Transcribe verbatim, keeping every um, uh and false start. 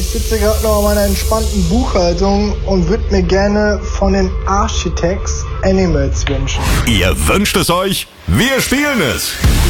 Ich sitze gerade noch an meiner entspannten Buchhaltung und würde mir gerne von den Architects Animals wünschen. Ihr wünscht es euch, wir spielen es.